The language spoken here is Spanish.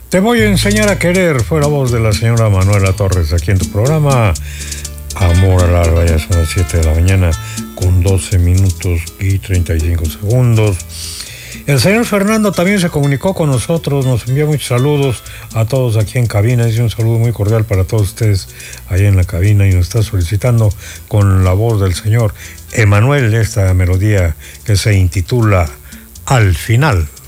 Te voy a enseñar a querer, fue la voz de la señora Manuela Torres aquí en tu programa Amor al Alba. Ya son las 7 de la mañana con 12 minutos y 35 segundos. El señor Fernando también se comunicó con nosotros, nos envía muchos saludos a todos aquí en cabina, dice un saludo muy cordial para todos ustedes ahí en la cabina y nos está solicitando con la voz del señor Emanuel esta melodía que se intitula Al Final.